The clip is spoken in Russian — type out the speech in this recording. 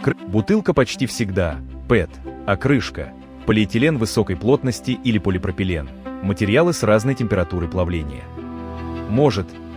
Бутылка почти всегда ПЭТ, а крышка – полиэтилен высокой плотности или полипропилен, материалы с разной температурой плавления. Может